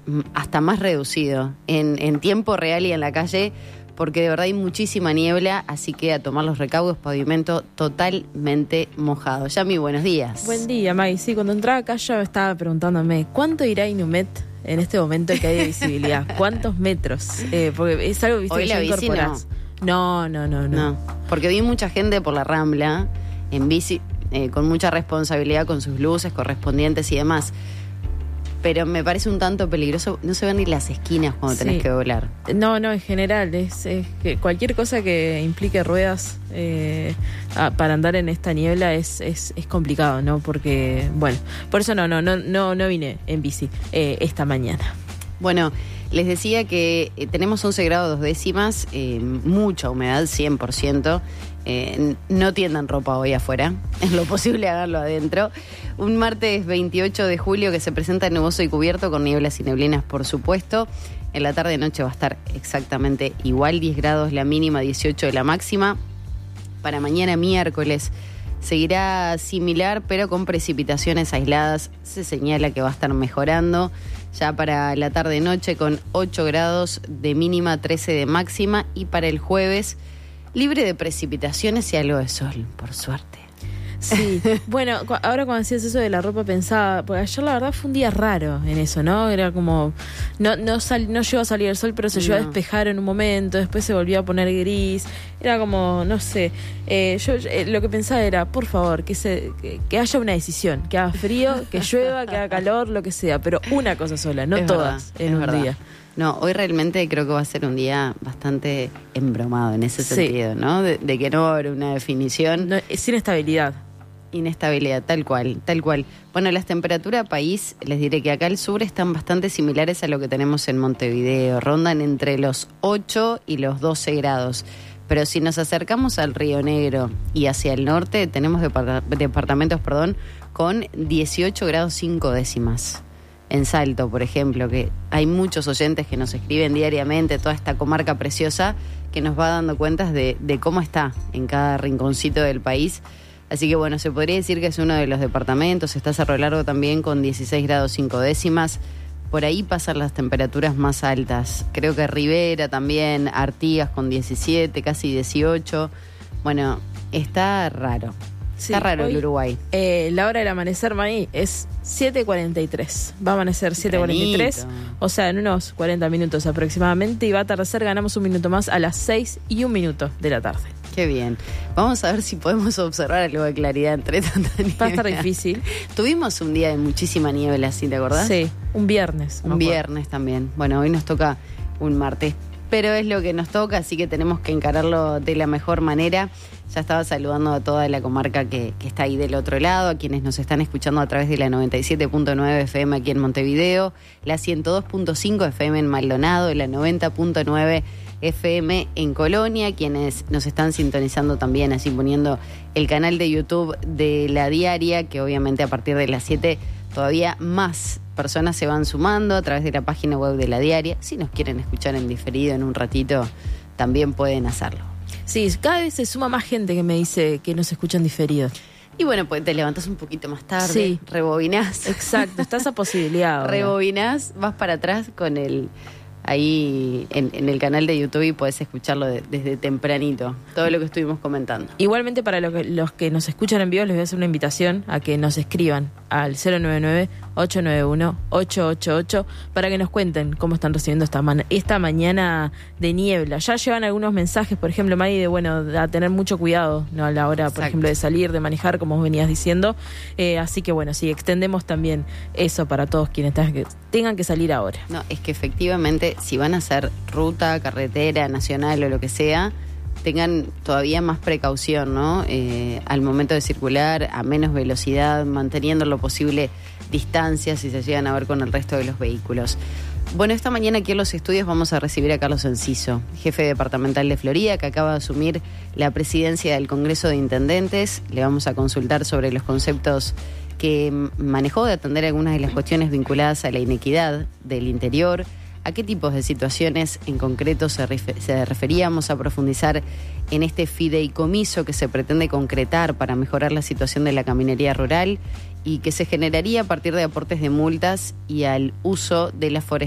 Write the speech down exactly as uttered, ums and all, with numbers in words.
hasta más reducido en, en tiempo real y en la calle, porque de verdad hay muchísima niebla, así que a tomar los recaudos, pavimento totalmente mojado. Yami, buenos días. Buen día, May. Sí, cuando entraba acá yo estaba preguntándome, ¿cuánto irá Inumet en este momento que hay de visibilidad? ¿Cuántos metros? Eh, porque es algo, viste, Hoy que la ya bici incorporás. No, no, no, no. No, porque vi mucha gente por la Rambla, en bici, eh, con mucha responsabilidad, con sus luces correspondientes y demás. Pero me parece un tanto peligroso, no se ven ni las esquinas cuando Sí. tenés que volar. No, no, en general, es, es que cualquier cosa que implique ruedas eh, a, para andar en esta niebla es, es, es complicado, ¿no? Porque, bueno, por eso no, no, no, no, no vine en bici eh, esta mañana. Bueno, les decía que eh, tenemos once grados dos décimas, eh, mucha humedad, cien por ciento. Eh, no tiendan ropa hoy afuera, en lo posible háganlo adentro. Un martes veintiocho de julio que se presenta nuboso y cubierto con nieblas y neblinas, por supuesto. En la tarde noche va a estar exactamente igual, diez grados la mínima, dieciocho de la máxima. Para mañana miércoles seguirá similar, pero con precipitaciones aisladas. Se señala que va a estar mejorando. Ya para la tarde-noche con ocho grados de mínima, trece de máxima. Y para el jueves, libre de precipitaciones y algo de sol, por suerte. Sí, bueno, cu- ahora cuando decías eso de la ropa pensaba, porque ayer la verdad fue un día raro en eso, ¿no? Era como, no no sal, no llegó a salir el sol, pero se llegó a No. despejar en un momento, después se volvió a poner gris, era como, no sé, eh, yo eh, lo que pensaba era, por favor, que se que, que haya una decisión, que haga frío, que llueva, que haga calor, lo que sea, pero una cosa sola, no Es todas verdad, en es un verdad. día. No, hoy realmente creo que va a ser un día bastante embromado en ese Sí. sentido, ¿no? De, de que no va a haber una definición. No, es sin estabilidad. Inestabilidad, tal cual, tal cual. Bueno, las temperaturas país, les diré que acá al sur están bastante similares a lo que tenemos en Montevideo. Rondan entre los ocho y los doce grados. Pero si nos acercamos al Río Negro y hacia el norte, tenemos depart- departamentos, perdón, con dieciocho grados cinco décimas. En Salto, por ejemplo, que hay muchos oyentes que nos escriben diariamente, toda esta comarca preciosa que nos va dando cuentas de, de cómo está en cada rinconcito del país. Así que bueno, se podría decir que es uno de los departamentos. Está Cerro Largo también con dieciséis grados cinco décimas. Por ahí pasan las temperaturas más altas. Creo que Rivera también, Artigas con diecisiete, casi dieciocho. Bueno, está raro. Sí, está raro hoy, el Uruguay. Eh, la hora del amanecer, Maí, es siete cuarenta y tres. Va a amanecer siete cuarenta y tres, Tempranito. o sea, en unos cuarenta minutos aproximadamente. Y va a atardecer, ganamos un minuto más a las seis y un minuto de la tarde. Qué bien. Vamos a ver si podemos observar algo de claridad entre tanta niebla. Va a estar difícil. Tuvimos un día de muchísima niebla, ¿sí te acordás? Sí, un viernes. me Un acuerdo. viernes también. Bueno, hoy nos toca un martes, pero es lo que nos toca, así que tenemos que encararlo de la mejor manera. Ya estaba saludando a toda la comarca que, que está ahí del otro lado, a quienes nos están escuchando a través de la noventa y siete punto nueve F M aquí en Montevideo, la ciento dos punto cinco F M en Maldonado, la noventa punto nueve F M en Colonia, quienes nos están sintonizando también, así poniendo el canal de YouTube de La Diaria, que obviamente a partir de las siete todavía más personas se van sumando a través de la página web de La Diaria. Si nos quieren escuchar en diferido en un ratito, también pueden hacerlo. Sí, cada vez se suma más gente que me dice que nos escuchan diferidos. Y bueno, pues te levantás un poquito más tarde, Sí. rebobinás. Exacto, está esa posibilidad ahora. Rebobinás, vas para atrás con el ahí en, en el canal de YouTube y podés escucharlo de- desde tempranito, todo lo que estuvimos comentando. Igualmente para lo que- los que nos escuchan en vivo les voy a hacer una invitación a que nos escriban al cero nueve nueve, ocho nueve uno, ocho ocho ocho para que nos cuenten cómo están recibiendo esta, man- esta mañana de niebla. Ya llevan algunos mensajes, por ejemplo, Mari, de bueno, a tener mucho cuidado, ¿no? A la hora, por Exacto. ejemplo, de salir, de manejar, como vos venías diciendo. Eh, así que bueno, sí, extendemos también eso para todos quienes tengan que, tengan que salir ahora. No, es que efectivamente, si van a hacer ruta, carretera, nacional o lo que sea, tengan todavía más precaución, ¿no? Eh, al momento de circular a menos velocidad, manteniendo lo posible distancias si se llegan a ver con el resto de los vehículos. Bueno, esta mañana aquí en los estudios vamos a recibir a Carlos Enciso, jefe departamental de Florida, que acaba de asumir la presidencia del Congreso de Intendentes. Le vamos a consultar sobre los conceptos que manejó de atender algunas de las cuestiones vinculadas a la inequidad del interior, a qué tipos de situaciones en concreto se, refer- se referíamos, a profundizar en este fideicomiso que se pretende concretar para mejorar la situación de la caminería rural y que se generaría a partir de aportes de multas y al uso de la forestación